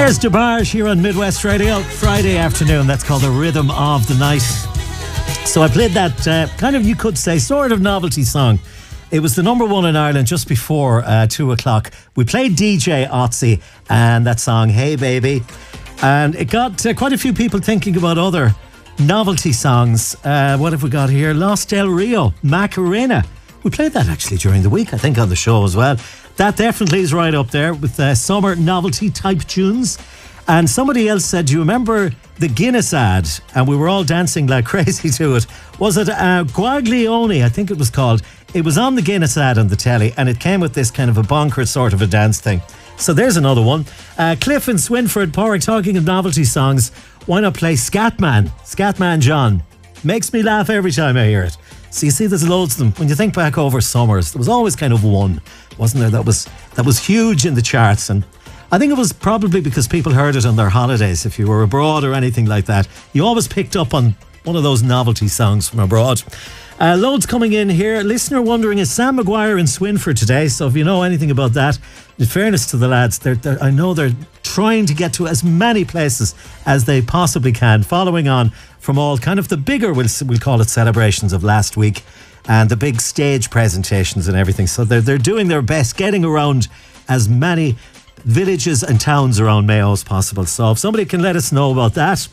There's DeBarge here on Midwest Radio, Friday afternoon. That's called The Rhythm of the Night. So I played that kind of, you could say, sort of novelty song. It was the number one in Ireland just before 2 o'clock. We played DJ Otzi and that song, Hey Baby. And it got quite a few people thinking about other novelty songs. What have we got here? Los Del Rio, Macarena. We played that actually during the week, I think, on the show as well. That definitely is right up there with summer novelty type tunes. And somebody else said, do you remember the Guinness ad? And we were all dancing like crazy to it. Was it Guaglione, I think it was called. It was on the Guinness ad on the telly, and it came with this kind of a bonkers sort of a dance thing. So there's another one. Cliff and Swinford, Porrick, talking of novelty songs. Why not play Scatman? Scatman John. Makes me laugh every time I hear it. So you see, there's loads of them. When you think back over summers, there was always kind of one, wasn't there? That was huge in the charts. And I think it was probably because people heard it on their holidays. If you were abroad or anything like that, you always picked up on one of those novelty songs from abroad. Loads coming in here. Listener wondering, is Sam Maguire in Swinford today? So if you know anything about that, in fairness to the lads, I know they're trying to get to as many places as they possibly can, following on from all kind of the bigger, we'll call it, celebrations of last week and the big stage presentations and everything. So they're doing their best getting around as many villages and towns around Mayo as possible. So if somebody can let us know about that.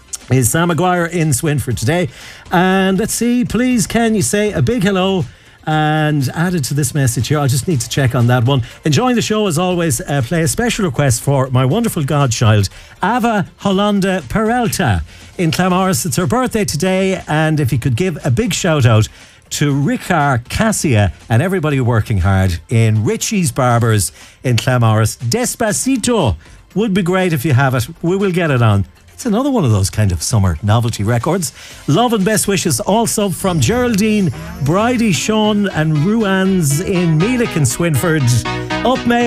Is Sam Maguire in Swinford today? And let's see, please can you say a big hello and added to this message here. I just need to check on that one. Enjoying the show as always. Play a special request for my wonderful godchild Ava Hollanda Peralta in Claremorris. It's her birthday today, and if you could give a big shout out to Ricard, Cassia and everybody working hard in Richie's Barbers in Claremorris. Despacito would be great if you have it. We will get it on. It's another one of those kind of summer novelty records. Love and best wishes also from Geraldine, Bridie, Sean and Ruans in Meelick and Swinford. Up May.